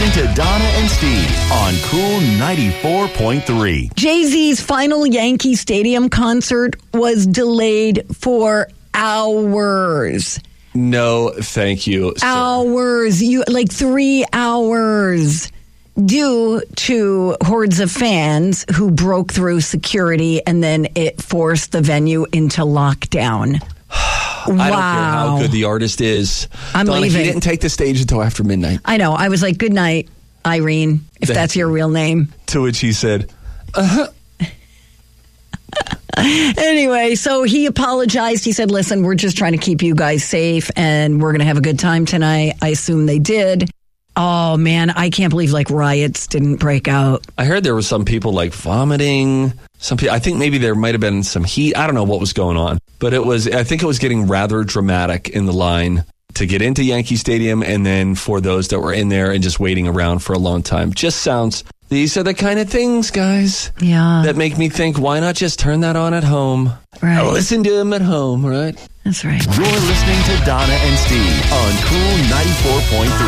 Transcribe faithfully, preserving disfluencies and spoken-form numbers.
listening to Donna and Steve on Cool ninety-four point three. Jay-Z's final Yankee Stadium concert was delayed for hours. No, thank you, sir. Hours. You like three hours. Due to hordes of fans who broke through security and then it forced the venue into lockdown. I don't care how good the artist is. I'm Donna, leaving. He didn't take the stage until after midnight. I know. I was like, good night, Irene, if Thank that's your real name. To which he said, uh-huh. Anyway, so he apologized. He said, listen, we're just trying to keep you guys safe and we're going to have a good time tonight. I assume they did. Oh, man, I can't believe like riots didn't break out. I heard there were some people like vomiting. Some people, I think maybe there might have been some heat. I don't know what was going on, but it was, I think it was getting rather dramatic in the line to get into Yankee Stadium. And then for those that were in there and just waiting around for a long time, just sounds, these are the kind of things, guys, yeah, that make me think, why not just turn that on at home? Right. Listen to them at home, right? That's right. You're listening to Donna and Steve on Cool ninety-four point three.